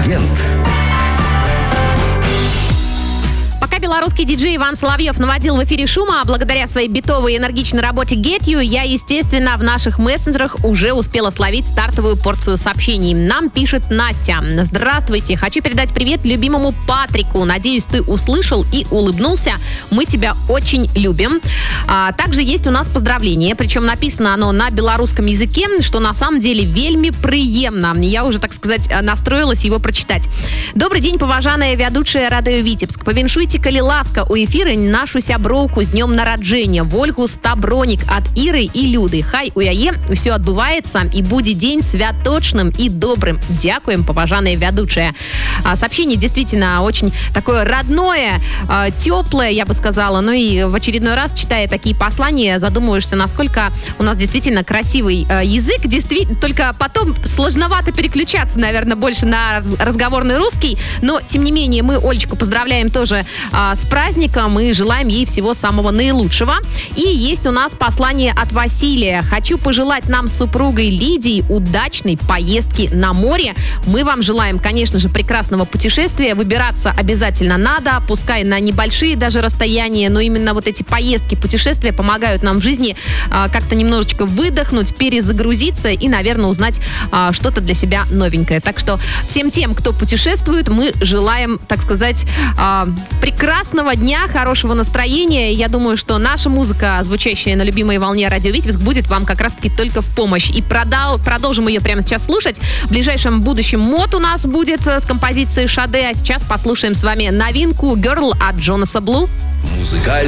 Момент. Пока белорусский диджей Иван Соловьев наводил в эфире шума, благодаря своей битовой и энергичной работе Get You, я, естественно, в наших мессенджерах уже успела словить стартовую порцию сообщений. Нам пишет Настя. Здравствуйте, хочу передать привет любимому Патрику. Надеюсь, ты услышал и улыбнулся. Мы тебя очень любим. Также есть у нас поздравление, причем написано оно на белорусском языке, что на самом деле вельми приемно. Я уже, так сказать, настроилась его прочитать. Добрый день, поважаная вядучая радио Витебск. Повіншуйте калі ласка у эфіры нашу сяброўку з днём нараджэння Вольгу Стабронік ад Іры і Люды. Хай у яе ўсё адбываецца і будзе дзень святочным и добрым. Дякуем, поважанная вядучая. Сообщение действительно очень такое родное, теплое, я бы сказала. Ну и в очередной раз, читая такие послания, задумываешься, насколько у нас действительно красивый язык. Действительно, только потом сложновато переключаться, наверное, больше на разговорный русский. Но, тем не менее, мы Олечку поздравляем тоже с праздником и желаем ей всего самого наилучшего. И есть у нас послание от Василия. Хочу пожелать нам с супругой Лидией удачной поездки на море. Мы вам желаем, конечно же, прекрасного путешествия. Выбираться обязательно надо, пускай на небольшие даже расстояния, но именно вот эти поездки, путешествия помогают нам в жизни как-то немножечко выдохнуть, перезагрузиться и, наверное, узнать что-то для себя новенькое. Так что всем тем, кто путешествует, мы желаем, так сказать, прекрасного дня, хорошего настроения. Я думаю, что наша музыка, звучащая на любимой волне радио Витебск, будет вам как раз-таки только в помощь. И продолжим ее прямо сейчас слушать. В ближайшем будущем мод у нас будет с композицией Шаде. А сейчас послушаем с вами новинку Girl от Джонаса Блу. Музыкальный